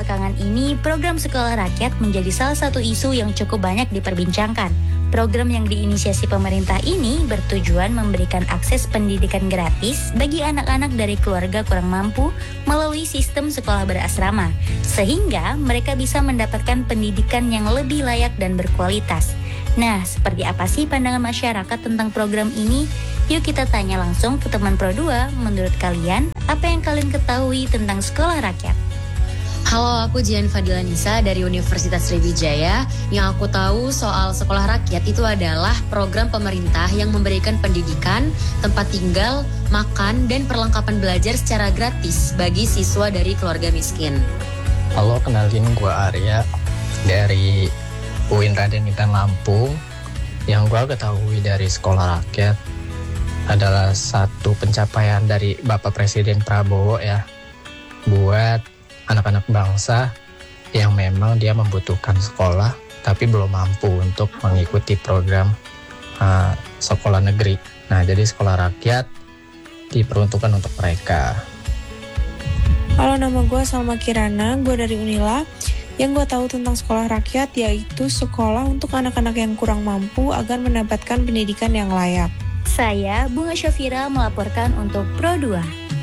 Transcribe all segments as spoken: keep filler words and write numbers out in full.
belakangan ini, program sekolah rakyat menjadi salah satu isu yang cukup banyak diperbincangkan. Program yang diinisiasi pemerintah ini bertujuan memberikan akses pendidikan gratis bagi anak-anak dari keluarga kurang mampu melalui sistem sekolah berasrama, sehingga mereka bisa mendapatkan pendidikan yang lebih layak dan berkualitas. Nah, seperti apa sih pandangan masyarakat tentang program ini? Yuk kita tanya langsung ke teman Pro dua, menurut kalian, apa yang kalian ketahui tentang sekolah rakyat? Halo, aku Jian Fadila Nisa dari Universitas Sriwijaya. Yang aku tahu soal sekolah rakyat itu adalah program pemerintah yang memberikan pendidikan, tempat tinggal, makan, dan perlengkapan belajar secara gratis bagi siswa dari keluarga miskin. Halo, kenalin gue Arya dari U I N Raden Intan Lampung. Yang gue ketahui dari sekolah rakyat adalah satu pencapaian dari Bapak Presiden Prabowo ya, buat anak-anak bangsa yang memang dia membutuhkan sekolah tapi belum mampu untuk mengikuti program uh, sekolah negeri. Nah, jadi sekolah rakyat diperuntukkan untuk mereka. Halo, nama gue Salma Kirana, gue dari Unila. Yang gue tahu tentang sekolah rakyat yaitu sekolah untuk anak-anak yang kurang mampu agar mendapatkan pendidikan yang layak. Saya, Bunga Syafira, melaporkan untuk Pro dua.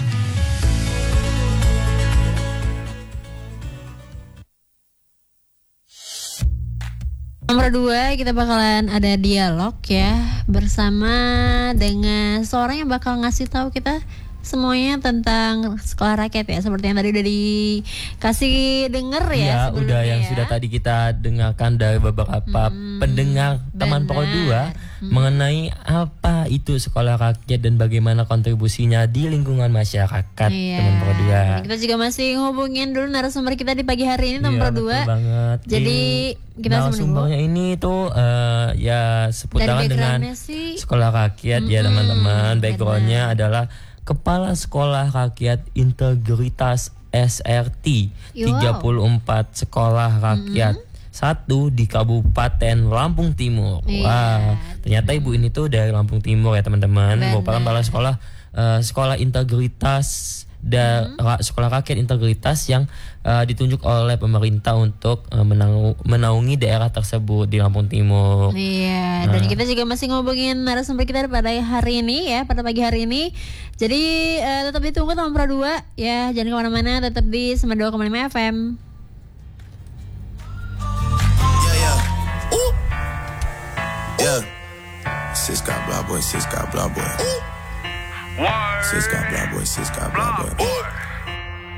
Nomor dua, kita bakalan ada dialog ya bersama dengan seorang yang bakal ngasih tahu kita semuanya tentang sekolah rakyat ya, seperti yang tadi udah dikasih denger ya, ya udah yang ya. Sudah tadi kita dengarkan dari beberapa hmm, pendengar teman Pro dua hmm. mengenai apa itu sekolah rakyat dan bagaimana kontribusinya di lingkungan masyarakat. Iya. Teman Pro dua. Kita juga masih ngehubungin dulu narasumber kita di pagi hari ini, teman Iya, Pro dua. Banget. Jadi di kita narasumbernya ini tuh uh, ya seputaran dengan sih, sekolah rakyat hmm, ya teman-teman. Backgroundnya adalah Kepala Sekolah Rakyat Integritas S R T tiga puluh empat sekolah rakyat, mm-hmm. satu di Kabupaten Lampung Timur. Iya. Wah, ternyata ibu ini tuh dari Lampung Timur ya teman-teman. Merupakan kepala sekolah uh, sekolah integritas dan mm-hmm. sekolah rakyat integritas yang uh, ditunjuk oleh pemerintah untuk uh, menang- menaungi daerah tersebut di Lampung Timur. Iya, nah. Dan kita juga masih ngobongin narasumber kita pada hari ini ya, pada pagi hari ini. Jadi uh, tetap ditunggu teman Pro dua ya, jangan kemana-mana, tetap di sembilan puluh dua koma lima F M. Yeah, yeah. Ooh. Yeah. Siska blah boy, Siska blah boy. Sis got blah boy, sis got blah boy.